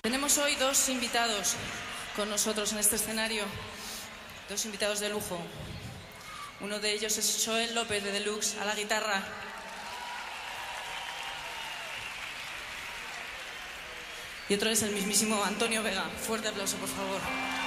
Tenemos hoy dos invitados con nosotros en este escenario, dos invitados de lujo. Uno de ellos es Joel López de Deluxe a la guitarra. Y otro es el mismísimo Antonio Vega. Fuerte aplauso, por favor.